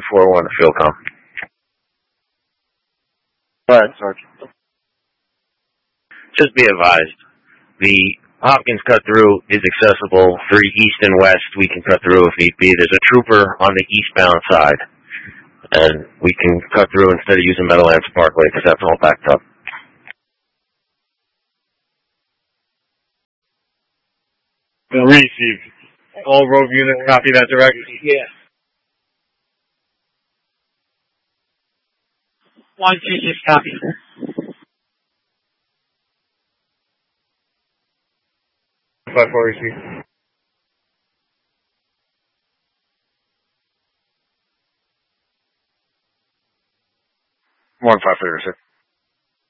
401 to Philcom. Go ahead, Sergeant. Just be advised, the Hopkins cut through is accessible through east and west. We can cut through if need be. There's a trooper on the eastbound side, and we can cut through instead of using Meadowlands Parkway because that's all backed up. Received. All Rove units copy that direction. Yeah. 126 copy. 5-4 received. 1-5 received.